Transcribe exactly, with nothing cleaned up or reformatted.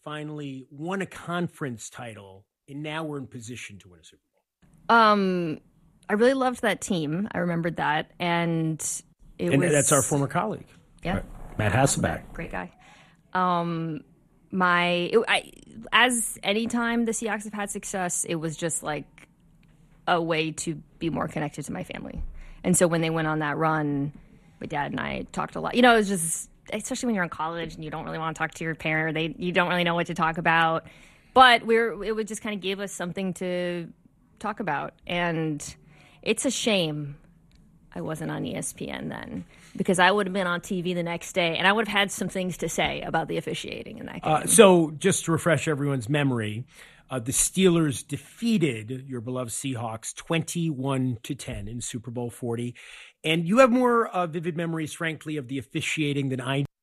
finally won a conference title, and now we're in position to win a Super Bowl? Um, I really loved that team. I remembered that, and it and was that's our former colleague, yeah, right. Matt Hasselbeck, great guy. Um, my it, I, as any time the Seahawks have had success, it was just like a way to be more connected to my family. And so when they went on that run, my dad and I talked a lot. You know, it was just, especially when you're in college and you don't really want to talk to your parent, they you don't really know what to talk about. But we're it would just kind of gave us something to talk about. And it's a shame I wasn't on E S P N then, because I would have been on T V the next day and I would have had some things to say about the officiating in that game. Uh, so just to refresh everyone's memory, uh, the Steelers defeated your beloved Seahawks twenty-one to ten in Super Bowl forty. And you have more uh, vivid memories, frankly, of the officiating than I do.